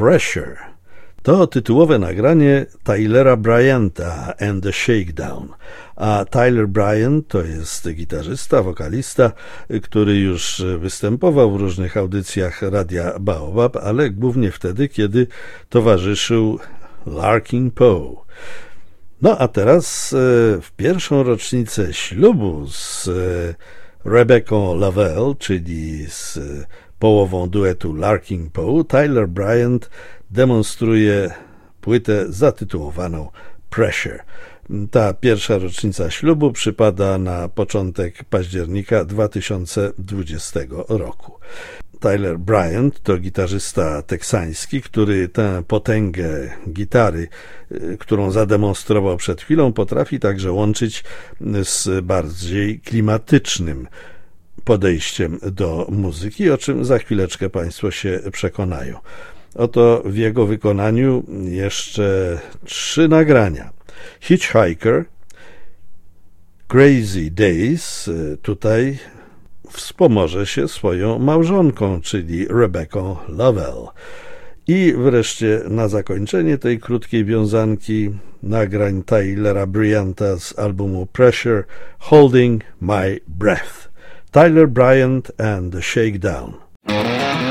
Pressure. To tytułowe nagranie Tylera Bryanta and the Shakedown, a Tyler Bryant to jest gitarzysta, wokalista, który już występował w różnych audycjach Radia Baobab, ale głównie wtedy, kiedy towarzyszył Larkin Poe. No a teraz w pierwszą rocznicę ślubu z Rebecca Lavelle, czyli z połową duetu Larkin Poe, Tyler Bryant demonstruje płytę zatytułowaną Pressure. Ta pierwsza rocznica ślubu przypada na początek października 2020 roku. Tyler Bryant to gitarzysta teksański, który tę potęgę gitary, którą zademonstrował przed chwilą, potrafi także łączyć z bardziej klimatycznym podejściem do muzyki, o czym za chwileczkę Państwo się przekonają. Oto w jego wykonaniu jeszcze 3 nagrania. Hitchhiker, Crazy Days, tutaj wspomoże się swoją małżonką, czyli Rebecca Lavelle. I wreszcie na zakończenie tej krótkiej wiązanki nagrań Tylera Bryanta z albumu Pressure, Holding My Breath. Tyler Bryant and the Shakedown.